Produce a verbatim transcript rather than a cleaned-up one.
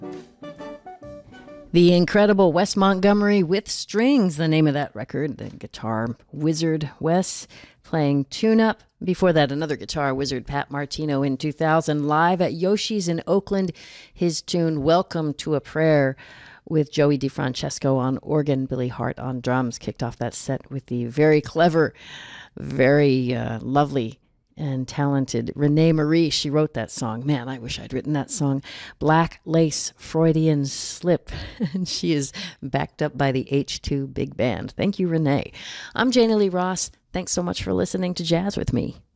The incredible Wes Montgomery with Strings, the name of that record. The guitar wizard Wes playing tune-up. Before that, another guitar wizard, Pat Martino, in two thousand, live at Yoshi's in Oakland. His tune, Welcome to a Prayer, with Joey DeFrancesco on organ, Billy Hart on drums, kicked off that set with the very clever, very uh, lovely and talented Renee Marie. She wrote that song. Man, I wish I'd written that song. Black Lace Freudian Slip. And she is backed up by the H two Big Band. Thank you, Renee. I'm Jana Lee Ross. Thanks so much for listening to Jazz with Me.